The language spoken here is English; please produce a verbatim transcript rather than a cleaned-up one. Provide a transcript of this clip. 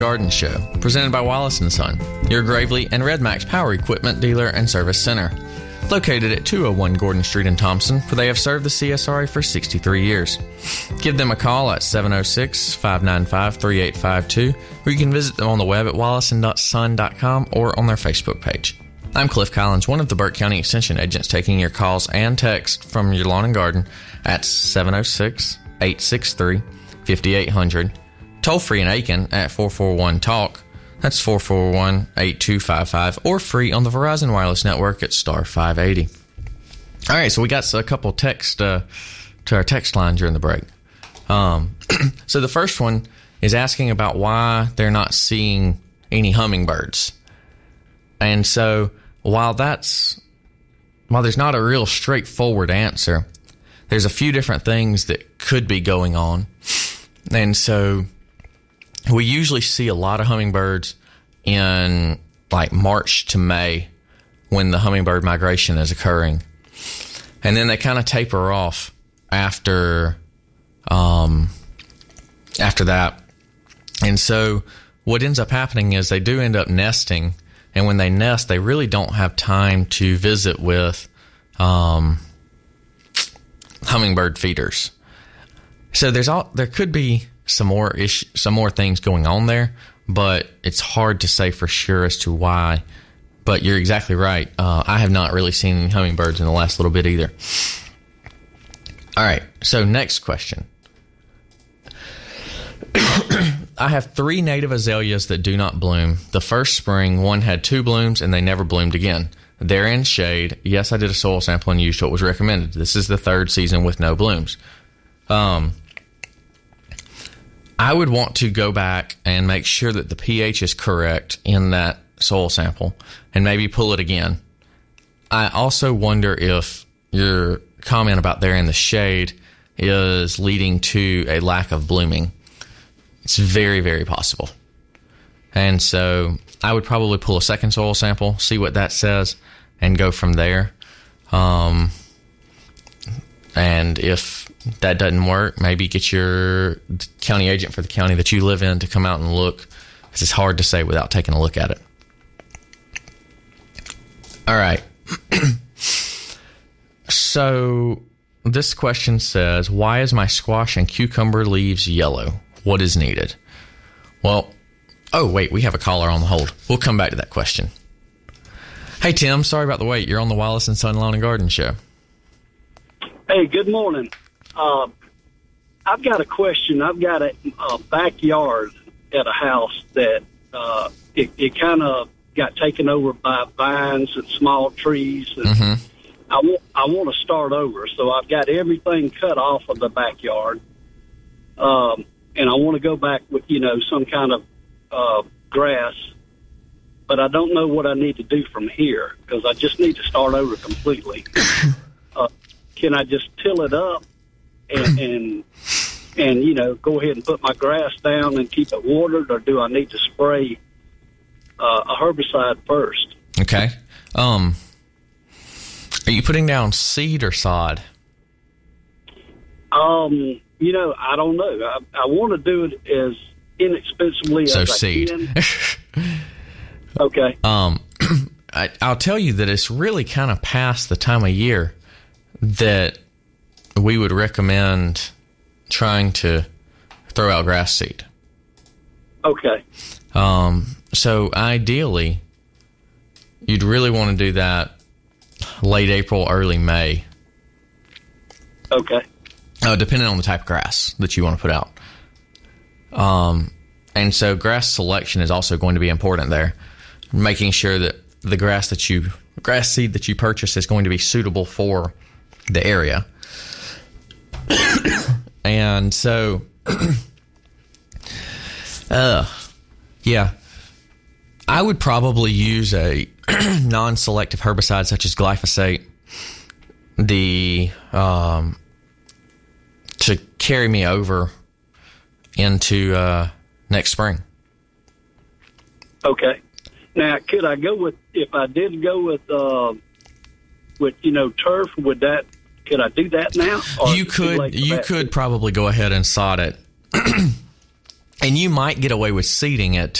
Garden Show, presented by Wallace and Son, your Gravely and Red Max Power Equipment dealer and service center. Located at two oh one Gordon Street in Thompson, where they have served the C S R A for sixty-three years. Give them a call at seven oh six, five nine five, three eight five two, or you can visit them on the web at wallace and son dot com or on their Facebook page. I'm Cliff Collins, one of the Burke County Extension agents, taking your calls and texts from your lawn and garden at seven oh six, eight six three, five eight hundred. Toll free in Aiken at four four one talk. That's four four one, eight two five five, or free on the Verizon Wireless Network at star five eighty. All right, so we got a couple text uh, to our text line during the break. Um, so the first one is asking about why they're not seeing any hummingbirds. And so while that's while there's not a real straightforward answer, there's a few different things that could be going on. And so we usually see a lot of hummingbirds in like March to May when the hummingbird migration is occurring. And then they kind of taper off after um, after that. And so what ends up happening is they do end up nesting. And when they nest, they really don't have time to visit with um, hummingbird feeders. So there's all there could be some more ish, some more things going on there, but it's hard to say for sure as to why. But you're exactly right. Uh, I have not really seen any hummingbirds in the last little bit either. All right. So next question. I have three native azaleas that do not bloom. The first spring, one had two blooms and they never bloomed again. They're in shade. Yes, I did a soil sample and used what was recommended. This is the third season with no blooms. Um, I would want to go back and make sure that the pH is correct in that soil sample and maybe pull it again. I also wonder if your comment about they're in the shade is leading to a lack of blooming. It's very, very possible. And so I would probably pull a second soil sample, see what that says, and go from there. Um, and if that doesn't work, maybe get your county agent for the county that you live in to come out and look, because it's hard to say without taking a look at it. All right. So this question says, why is my squash and cucumber leaves yellow? What is needed? Well, oh, wait, we have a caller on the hold. We'll come back to that question. Hey, Tim, sorry about the wait. You're on the Wallace and Son Lawn and Garden Show. Hey, good morning. Uh, I've got a question. I've got a, a backyard at a house that uh, it, it kind of got taken over by vines and small trees. And mm-hmm. I want I want to start over, so I've got everything cut off of the backyard, um, and I want to go back with you know some kind of uh, grass. But I don't know what I need to do from here because I just need to start over completely. Uh, can I just till it up and, and and you know go ahead and put my grass down and keep it watered, or do I need to spray uh, a herbicide first? Okay. Um, are you putting down seed or sod? Um, you know, I don't know. I, I want to do it as inexpensively so as seed. I can. Okay. Um, I, I'll tell you that it's really kind of past the time of year that we would recommend trying to throw out grass seed. Okay. Um, so ideally, you'd really want to do that late April, early May. Okay. Uh, depending on the type of grass that you want to put out. Um, and so grass selection is also going to be important there. Making sure that the grass that you grass seed that you purchase is going to be suitable for the area. And so, uh, yeah, I would probably use a non-selective herbicide such as glyphosate the um, to carry me over into uh, next spring. Okay. Now, could I go with, if I did go with, uh, with you know, turf, would that, could I do that now? You could, you could probably go ahead and sod it. And you might get away with seeding it